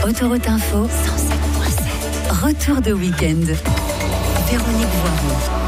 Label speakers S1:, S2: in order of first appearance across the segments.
S1: Autoroute Info 107.7. Retour de week-end. Véronique Voiron.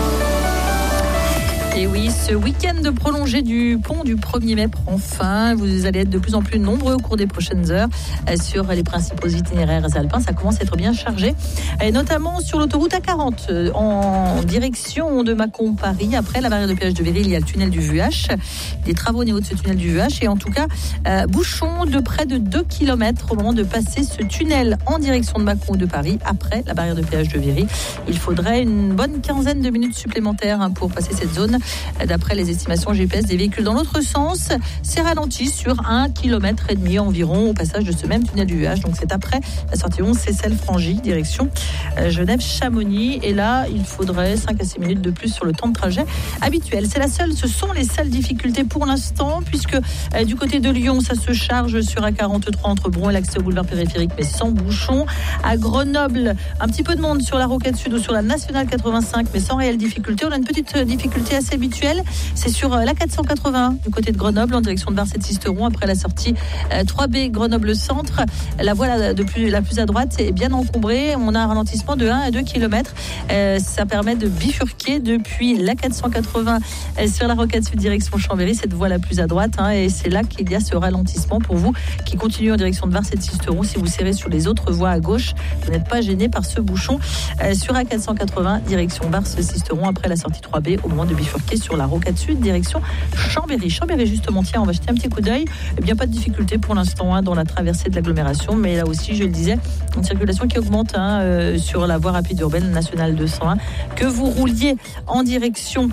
S2: Et oui, ce week-end prolongé du pont du 1er mai prend fin. Vous allez être de plus en plus nombreux au cours des prochaines heures sur les principaux itinéraires alpins. Ça commence à être bien chargé, et notamment sur l'autoroute A40 en direction de Mâcon-Paris. Après la barrière de péage de Véry, il y a le tunnel du Vuache. Des travaux au niveau de ce tunnel du Vuache. Et en tout cas, bouchon de près de 2 km au moment de passer ce tunnel en direction de Mâcon ou de Paris. Après la barrière de péage de Véry, il faudrait une bonne quinzaine de minutes supplémentaires pour passer cette zone. D'après les estimations GPS des véhicules dans l'autre sens, c'est ralenti sur 1,5 km environ au passage de ce même tunnel du Vuache. Donc c'est après la sortie 11 Seyssel-Frangy, direction Genève-Chamonix. Et là, il faudrait 5 à 6 minutes de plus sur le temps de trajet habituel. Ce sont les seules difficultés pour l'instant, puisque du côté de Lyon, ça se charge sur A43 entre Bron et l'accès au boulevard périphérique, mais sans bouchon. À Grenoble, un petit peu de monde sur la Rocade Sud ou sur la Nationale 85, mais sans réelle difficulté. On a une petite difficulté assez habituelle, c'est sur la 480 du côté de Grenoble en direction de Barset-Sisteron après la sortie 3B Grenoble Centre. La voie la plus à droite est bien encombrée. On a un ralentissement de 1 à 2 km. Ça permet de bifurquer depuis la 480 sur la Rocade Sud direction Chambéry, cette voie la plus à droite, et c'est là qu'il y a ce ralentissement pour vous qui continuez en direction de Barset-Sisteron. Si vous serrez sur les autres voies à gauche, vous n'êtes pas gêné par ce bouchon sur la 480 direction Barset-Sisteron après la sortie 3B au moment de bifurquer sur la Rocade Sud, direction Chambéry. Chambéry, justement, tiens, on va jeter un petit coup d'œil. Eh bien, pas de difficulté pour l'instant dans la traversée de l'agglomération, mais là aussi, je le disais, une circulation qui augmente sur la voie rapide urbaine nationale 201. Que vous rouliez en direction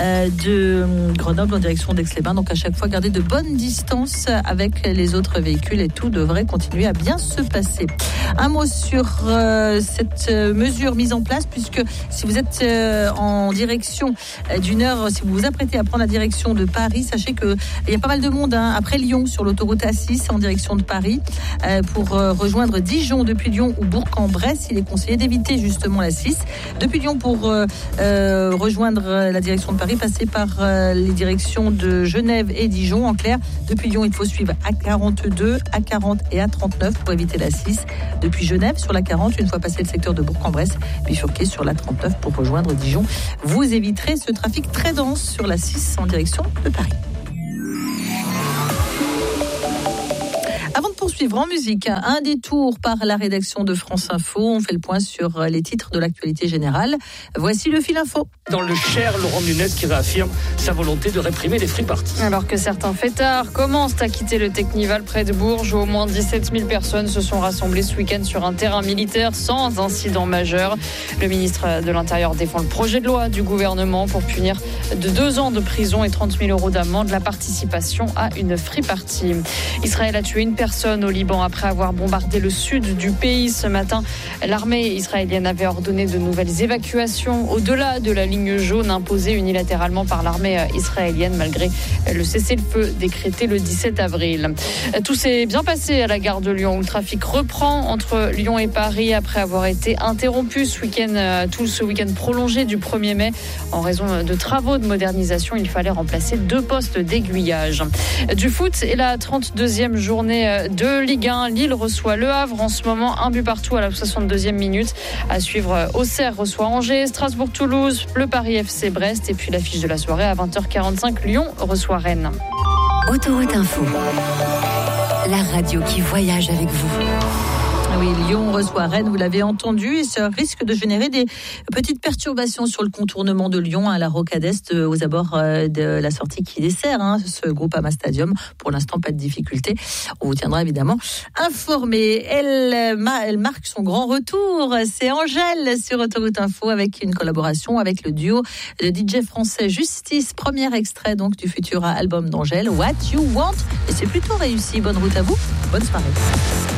S2: de Grenoble, en direction d'Aix-les-Bains, donc à chaque fois, gardez de bonnes distances avec les autres véhicules et tout devrait continuer à bien se passer. Un mot sur cette mesure mise en place, puisque si vous êtes en direction d'une heure, si vous vous apprêtez à prendre la direction de Paris, sachez qu'il y a pas mal de monde après Lyon sur l'autoroute A6 en direction de Paris pour rejoindre Dijon depuis Lyon ou Bourg-en-Bresse. Il est conseillé d'éviter justement la 6. Depuis Lyon pour rejoindre la direction de Paris, passer par les directions de Genève et Dijon. En clair, depuis Lyon, il faut suivre A42, A40 et A39 pour éviter la 6. Depuis Genève sur la 40, une fois passé le secteur de Bourg-en-Bresse, bifurquez sur la 39 pour rejoindre Dijon. Vous éviterez ce trafic très dense sur la 6 en direction de Paris. Avant de poursuivre en musique, un détour par la rédaction de France Info. On fait le point sur les titres de l'actualité générale. Voici le fil info.
S3: Dans le Cher, Laurent Nunez qui réaffirme sa volonté de réprimer les free parties.
S4: Alors que certains fêtards commencent à quitter le Technival près de Bourges, au moins 17 000 personnes se sont rassemblées ce week-end sur un terrain militaire sans incident majeur. Le ministre de l'Intérieur défend le projet de loi du gouvernement pour punir de 2 ans de prison et 30 000 € d'amende la participation à une free party. Israël a tué une personne au Liban après avoir bombardé le sud du pays ce matin. L'armée israélienne avait ordonné de nouvelles évacuations au-delà de la ligne jaune imposée unilatéralement par l'armée israélienne malgré le cessez-le-feu décrété le 17 avril. Tout s'est bien passé à la gare de Lyon où le trafic reprend entre Lyon et Paris après avoir été interrompu ce week-end, tout ce week-end prolongé du 1er mai en raison de travaux de modernisation. Il fallait remplacer 2 postes d'aiguillage. Du foot et la 32e journée de Ligue 1. Lille reçoit Le Havre en ce moment, 1 but partout à la 62e minute. À suivre, Auxerre reçoit Angers, Strasbourg-Toulouse, le Paris FC Brest et puis l'affiche de la soirée à 20h45, Lyon reçoit Rennes.
S1: Autoroute Info, la radio qui voyage avec vous.
S2: Oui, Lyon reçoit Rennes, vous l'avez entendu, et ça risque de générer des petites perturbations sur le contournement de Lyon à la Rocade Est, aux abords de la sortie qui dessert ce Groupama Stadium. Pour l'instant, pas de difficulté. On vous tiendra évidemment informé. Elle marque son grand retour. C'est Angèle sur Autoroute Info avec une collaboration avec le duo de DJ français Justice. Premier extrait donc du futur album d'Angèle, What You Want. Et c'est plutôt réussi. Bonne route à vous. Bonne soirée.